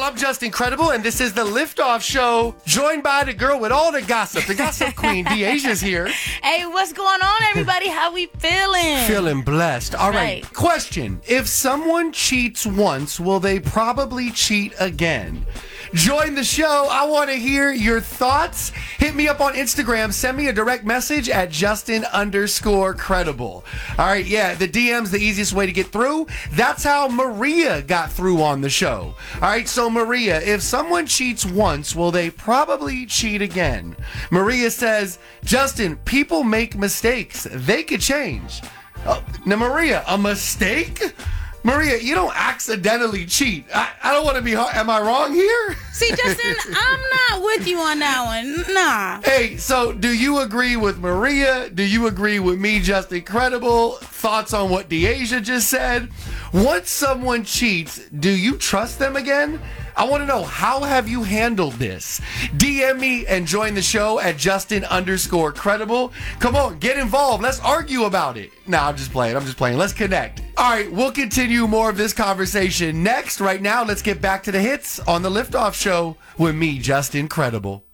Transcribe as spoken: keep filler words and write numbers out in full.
y'all. I'm just incredible, and this is the Liftoff Show, joined by the girl with all the gossip, the gossip queen, De'Asia's here. Hey, what's going on, everybody? How we feeling? Feeling blessed. All right. Right. Question. If someone cheats once, will they probably cheat again? Join the show. I want to hear your thoughts. Hit me up on Instagram. Send me a direct message at Justin underscore credible. All right, yeah, the D M's the easiest way to get through. That's how Maria got through on the show. All right, so Maria, if someone cheats once, will they probably cheat again? Maria says, Justin, people make mistakes. They could change. Oh, now, Maria, a mistake? Maria, you don't accidentally cheat. I, I don't want to be hard. Am I wrong here? See, Justin, I'm not with you on that one. Nah. Hey, so do you agree with Maria? Do you agree with me, Just Incredible? Thoughts on what De'Asia just said? Once someone cheats, do you trust them again? I want to know, how have you handled this? D M me and join the show at Justin underscore credible. Come on, get involved. Let's argue about it. Nah, I'm just playing. I'm just playing. Let's connect. All right, we'll continue more of this conversation next. Right now, let's get back to the hits on the Liftoff Show with me, Justin Credible.